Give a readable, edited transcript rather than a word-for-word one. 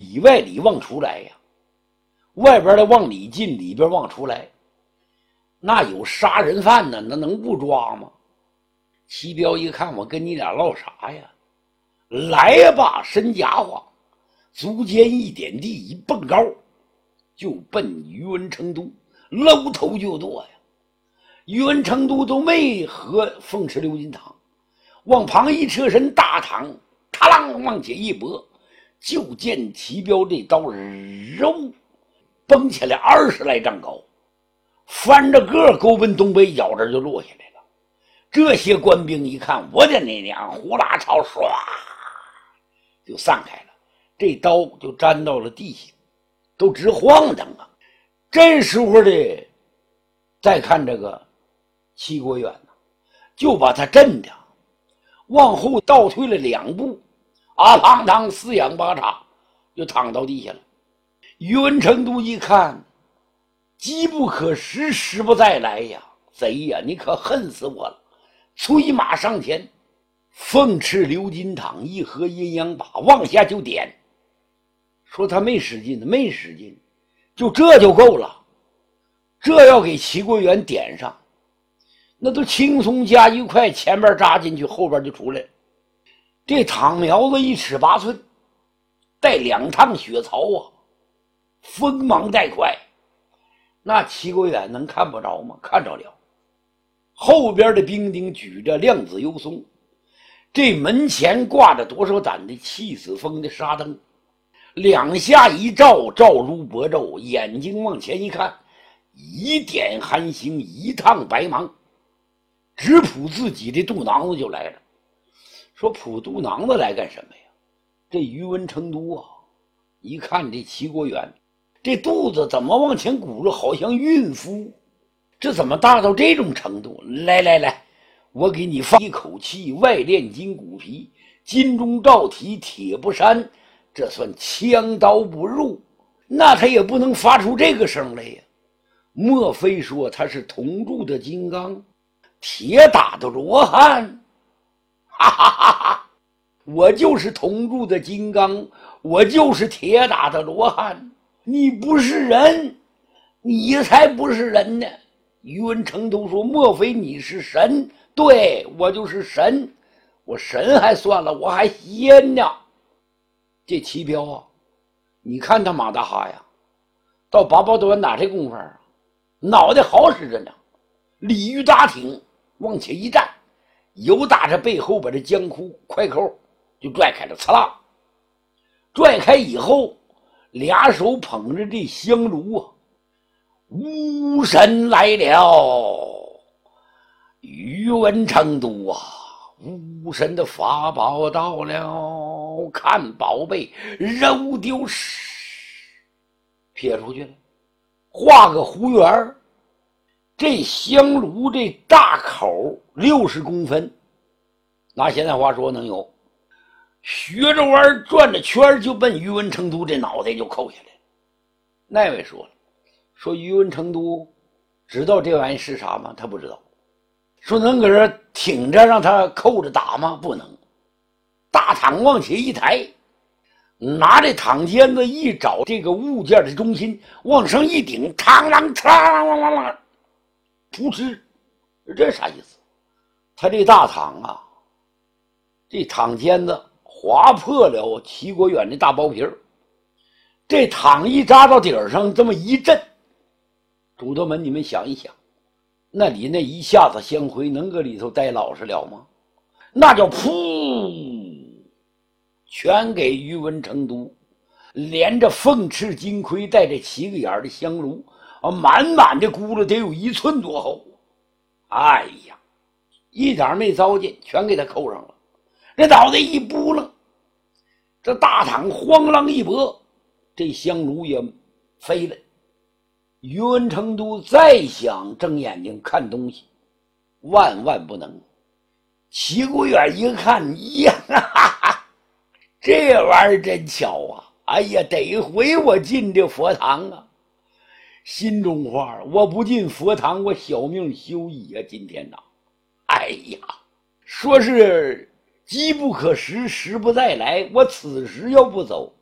里外里往出来呀，外边的往里进，里边往出来。那有杀人犯呢，那能不抓吗？齐彪一看，我跟你俩唠啥呀？来吧，伸家伙，足尖一点地，一蹦高，就奔于文成都搂头就剁呀。于文成都都没和凤池刘金堂，往旁一侧身，大躺他啷往前一拨，就见齐彪这刀肉蹦起来20来丈高，翻着个勾奔东北角这就落下来了。这些官兵一看，我的那娘，呼啦朝唰就散开了，这刀就粘到了地下，都直晃荡啊。这时候的再看这个齐国远呢，就把他震的往后倒退了2步，嘡当4仰8叉就躺到地下了。于文成都一看，机不可失，时不再来呀，贼呀，你可恨死我了！催马上前，凤翅刘金堂一合阴阳把往下就点，说他没使劲，没使劲，就这就够了。这要给齐国远点上，那都轻松加1块，前边扎进去，后边就出来了。这躺苗子1尺8寸，带2趟血槽啊，锋芒带快。那齐国远能看不着吗？看着了。后边的兵丁举着亮子油松，这门前挂着多少胆的气死风的沙灯，2下一照，照如薄昼，眼睛往前一看，一点寒星，一趟白芒，直扑自己的肚囊子就来了。说扑肚囊子来干什么呀？这于文成都啊，一看这齐国远，这肚子怎么往前鼓着，好像孕妇，这怎么大到这种程度？来来来，我给你放一口气，外练筋骨皮，金钟罩体铁不删，这算枪刀不入。那他也不能发出这个声来呀。莫非说他是铜铸的金刚，铁打的罗汉？哈哈哈哈！我就是铜铸的金刚，我就是铁打的罗汉。你不是人，你才不是人呢！于文成都说：“莫非你是神？”对，我就是神，我神还算了，我还仙呢。这齐彪啊，你看他马大哈呀，到八宝端打这功夫啊，脑袋好使着呢，鲤鱼打挺往前一站，由打着背后把这江裤快扣就拽开了，刺啦，拽开以后，2手捧着这香炉啊，巫神来了，于文成都啊，巫神的法宝到了，看宝贝，揉丢撇出去了，画个弧圆。这香炉这大口60公分，拿现在话说能有，学着弯转着圈就奔于文成都这脑袋就扣下来了。那位说了，说于文成都知道这玩意是啥吗？他不知道。说能搁这挺着让他扣着打吗？不能。大躺往前一抬，拿这躺尖子一找这个物件的中心，往上一顶，嘡啷嘡啷，噗嗤，这啥意思？他这大躺啊，这躺尖子划破了齐国远的大包皮儿，这躺一扎到底儿上，这么一震，主头们，你们想一想，那里那一下子香灰能搁里头待老实了吗？那叫噗，全给于文成都，连着凤翅金盔带着7个眼的香炉啊，满满的轱辘得有1寸多厚。哎呀，一点没糟践，全给他扣上了。这脑袋一扑棱，这大躺慌啷一拨，这香炉也飞了。于文成都再想睁眼睛看东西，万万不能。齐国远一看，呀哈哈，这玩意儿真巧啊！哎呀，得回我进这佛堂啊！心中话，我不进佛堂，我小命休矣啊！今天呐，哎呀，说是机不可失，时不再来，我此时要不走，